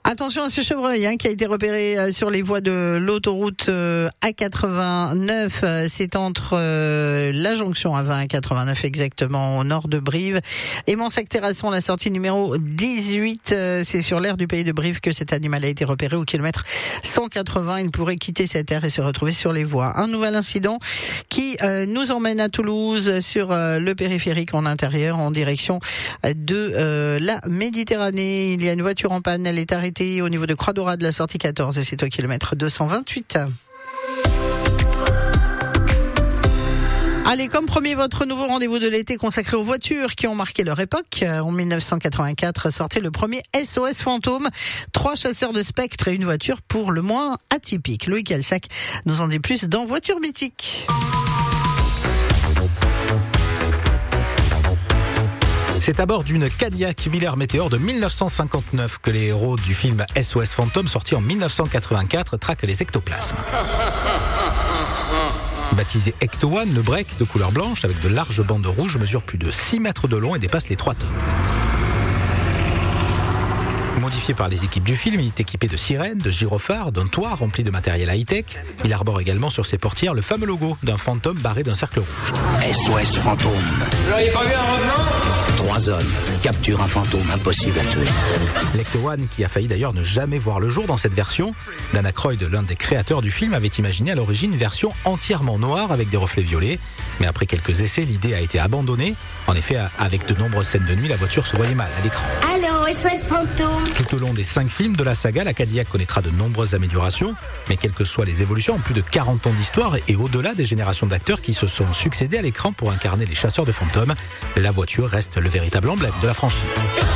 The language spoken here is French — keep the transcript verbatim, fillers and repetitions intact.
Attention à ce chevreuil hein, qui a été repéré euh, sur les voies de l'autoroute euh, A quatre-vingt-neuf. Euh, c'est entre euh, la jonction A vingt et quatre-vingt-neuf exactement au nord de Brive. Et Mansac-Terrasson, la sortie numéro dix-huit. Euh, c'est sur l'aire du pays de Brive que cet animal a été repéré au kilomètre cent quatre-vingts. Il pourrait quitter cette aire et se retrouver sur les voies. Un nouvel incident qui euh, nous emmène à Toulouse sur euh, le périphérique en intérieur en direction de euh, la Méditerranée. Il y a une voiture en panne, elle est arrêtée au niveau de Croix-Dorade, la sortie quatorze, et c'est au kilomètre deux cent vingt-huit. Allez, comme promis, votre nouveau rendez-vous de l'été consacré aux voitures qui ont marqué leur époque. En dix-neuf cent quatre-vingt-quatre sortait le premier S O S Fantôme. Trois chasseurs de spectres et une voiture pour le moins atypique. Loïc Elsac nous en dit plus dans Voiture mythique. C'est à bord d'une Cadillac Miller Meteor de dix-neuf cent cinquante-neuf que les héros du film S O S Fantôme, sorti en dix-neuf cent quatre-vingt-quatre, traquent les ectoplasmes. Baptisé Ecto One, le break de couleur blanche avec de larges bandes rouges mesure plus de six mètres de long et dépasse les trois tonnes. Modifié par les équipes du film, il est équipé de sirènes, de gyrophares, d'un toit rempli de matériel high-tech. Il arbore également sur ses portières le fameux logo d'un fantôme barré d'un cercle rouge. S O S Fantôme. Vous n'auriez pas vu un revenant ? Trois hommes capturent un fantôme impossible à tuer. L'Ecto One, qui a failli d'ailleurs ne jamais voir le jour dans cette version. Dan Aykroyd, l'un des créateurs du film, avait imaginé à l'origine une version entièrement noire avec des reflets violets. Mais après quelques essais, l'idée a été abandonnée. En effet, avec de nombreuses scènes de nuit, la voiture se voyait mal à l'écran. Allô, S O S Fantôme. Tout au long des cinq films de la saga, la Cadillac connaîtra de nombreuses améliorations. Mais quelles que soient les évolutions, en plus de quarante ans d'histoire et au-delà des générations d'acteurs qui se sont succédés à l'écran pour incarner les chasseurs de fantômes, la voiture reste le véritable emblème de la franchise.